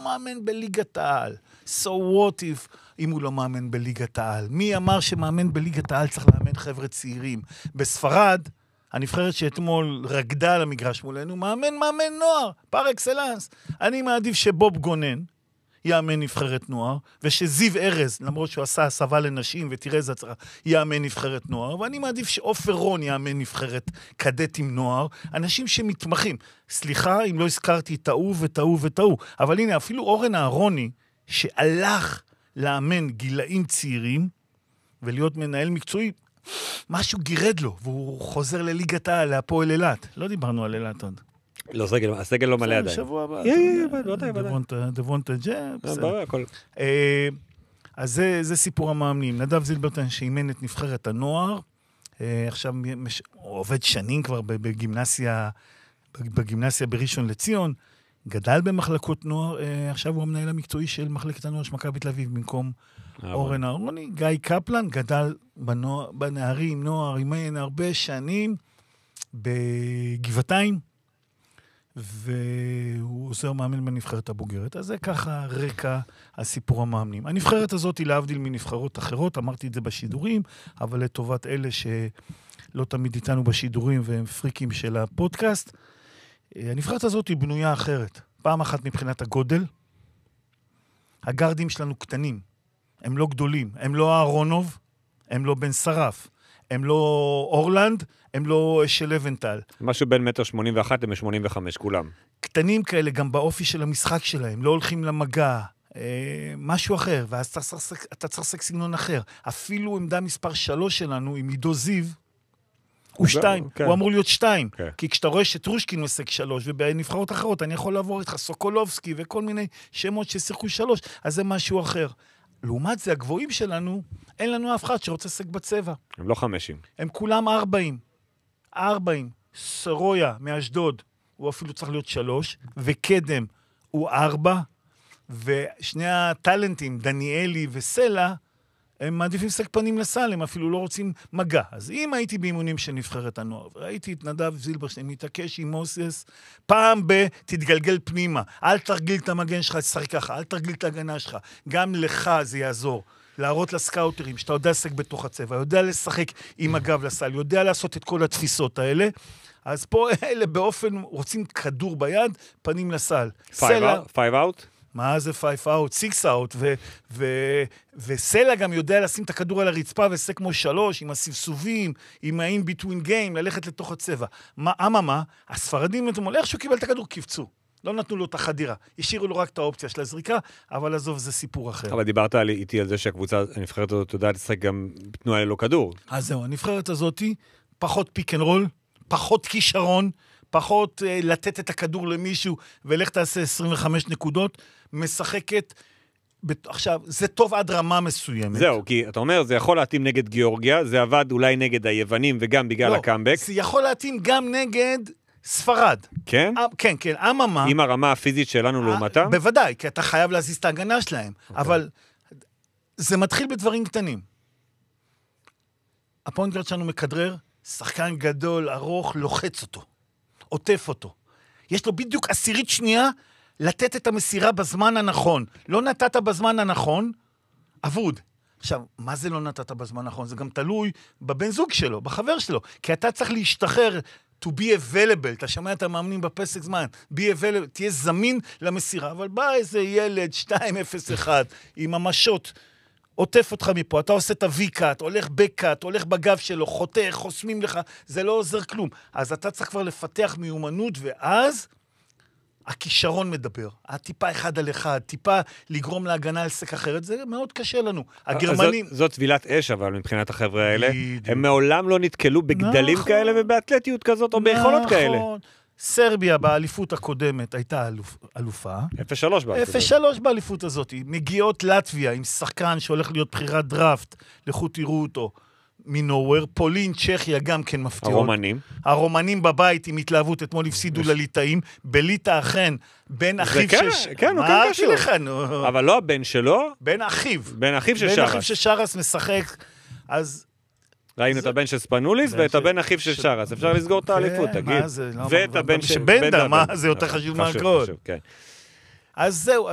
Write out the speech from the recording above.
מאמן בליגת העל. So what אם הוא לא מאמן בליגת העל? מי אמר שמאמן בליגת העל צריך לאמן חבר'ה צעירים? בספרד, הנבחרת שאתמול רקדה על המגרש מולנו, מאמן נוער, פר אקסלנס. אני מעדיף שבוב גונן יאמן נבחרת נוער, ושזיו ארז, למרות שהוא עשה הסבה לנשים, ותראה איזה הצרה, יאמן נבחרת נוער, ואני מעדיף שאופר רון יאמן נבחרת קדטים נוער, אנשים שמתמחים. סליחה אם לא הזכרתי טעו, אבל הנה, אפילו אורן אהרוני, שהלך לאמן גילאים צעירים, ולהיות מנהל מקצועי, משהו גירד לו, והוא חוזר לליגת העל, להפועל אילת. לא דיברנו על אילת עוד. לא, הסגל לא מלא עדיין. שבוע הבא. דבונטה ג'ה, בסדר. אז זה סיפור המאמנים. נדב זילברטן שאימן את נבחרת הנוער, עכשיו הוא עובד שנים כבר בגימנסיה בראשון לציון, גדל במחלקות נוער, עכשיו הוא המנהל המקצועי של מחלקת הנוער של מכבי תל אביב, במקום אורן אהרוני. גיא קפלן גדל בנערים, נוער, אימן הרבה שנים בגבעתיים, והוא עוזר מאמן בנבחרת הבוגרת. אז זה ככה רקע הסיפור המאמנים. הנבחרת הזאת היא להבדיל מנבחרות אחרות, אמרתי את זה בשידורים, אבל לטובת אלה שלא תמיד איתנו בשידורים והם פריקים של הפודקאסט, הנבחרת הזאת היא בנויה אחרת. פעם אחת מבחינת הגודל, הגרדים שלנו קטנים, הם לא גדולים, הם לא אהרונוב, הם לא בן שרף, הם לא אורלנד, הם לא של לבנטל. משהו בין 1.81 ל-1.85 כולם. קטנים כאלה גם באופי של המשחק שלהם, לא הולכים למגע, משהו אחר, ואז אתה צריך לשחק סגנון אחר. אפילו עמדה מספר 3 שלנו, עם עידו זיו, הוא 2, הוא אמור להיות 2, כי כשאתה רואה שטרושקין משחק 3, ובנבחרות אחרות אני יכול לעבור איתך סוקולובסקי וכל מיני שמות ששיחקו 3, אז זה משהו אחר. לעומת זה, הגבוהים שלנו, אין לנו אף אחד שרוצה לשחק בצבע. הם לא 50. הם כולם 40. סרויה מאשדוד, הוא אפילו צריך להיות 3, וקדם הוא 4, ושני הטלנטים, דניאלי וסלע, הם מעדיפים לשחק פנים לסל, הם אפילו לא רוצים מגע. אז אם הייתי באימונים של נבחרת הנוער, וראיתי את נדב זילברשטיין מתעקש עם מוסס, פעם תתגלגל פנימה, אל תרגיל את המגן שלך, תשחק ככה, אל תרגיל את ההגנה שלך, גם לך זה יעזור, להראות לסקאוטרים, שאתה יודע לשחק בתוך הצבע, יודע לשחק עם הגב לסל, יודע לעשות את כל התפיסות האלה, אז פה אלה באופן רוצים כדור ביד, פנים לסל. 5 out? מה זה 5 out? 6 out, וסלע גם יודע לשים את הכדור על הרצפה, ועושה כמו 3, עם הסבסובים, עם ה-in-between game, ללכת לתוך הצבע. מה? הספרדים, איך שהוא קיבל את הכדור, קפצו. לא נתנו לו את החדירה. השאירו לו רק את האופציה של הזריקה, אבל עזוב, זה סיפור אחר. אבל דיברת איתי על זה שהקבוצה, הנבחרת הזאת יודעת לשחק גם תנועה ללא כדור. אז זהו, הנבחרת הזאת, פחות פיק אנד רול, פחות כישרון, פחות לתת את הכדור למישהו, ולך תעשה 25 נקודות, משחקת, עכשיו, זה טוב עד רמה מסוימת. זהו, כי אתה אומר, זה יכול להתאים נגד גיאורגיה, זה עבד אולי נגד היוונים, וגם בגלל הקאמבק. זה יכול להתאים גם נגד ספרד. כן? כן, אממה. עם הרמה הפיזית שלנו לעומתם? בוודאי, כי אתה חייב להזיז את ההגנה שלהם. אבל זה מתחיל בדברים קטנים. הפוינט שלנו מכדרר, שחקן גדול, ארוך, לוחץ אותו. עוטף אותו. יש לו בדיוק 10 שנייה לתת את המסירה בזמן הנכון. לא נתת בזמן הנכון, אבוד. עכשיו, מה זה לא נתת בזמן הנכון? זה גם תלוי בבן זוג שלו, בחבר שלו. כי אתה צריך להשתחרר, to be available, אתה שומע את המאמנים בפסק זמן, be available, תהיה זמין למסירה, אבל בא איזה ילד 201 עם המשות, עוטף אותך מפה, אתה עושה את ה-V-קאט, הולך בקאט, הולך בגב שלו, חותך, חוסמים לך, זה לא עוזר כלום. אז אתה צריך כבר לפתח מיומנות, ואז הכישרון מדבר. הטיפה 1 על 1, טיפה לגרום להגנה על סק אחרת, זה מאוד קשה לנו. הגרמנים... זאת טבילת אש, אבל מבחינת החבר'ה האלה, הם מעולם לא נתקלו בגדלים כאלה ובאתלטיות כזאת, או ביכולות כאלה. סרביה באליפות הקודמת הייתה אלופה. 0-3 באליפות הזאת. מגיעות לטביה עם שחקן שהולך להיות בחירת דראפט, לכו תראו אותו מנוהוור. פולין, צ'כיה גם כן מפתיעות. הרומנים בבית עם התלהבות, אתמול הפסידו לליטאים. בליטא אכן, בן אחיו של... כן, הוא כן קשור. אבל לא הבן שלו. בן אחיו. בן אחיו של שרס. בן אחיו של שרס משחק. אז... ראינו את הבן של ספנוליס ואת הבן אחיו של שרס. אפשר לסגור את האליפות, תגיד. ואת הבן של בנדה, מה זה יותר חשוב מהכל. אז זהו,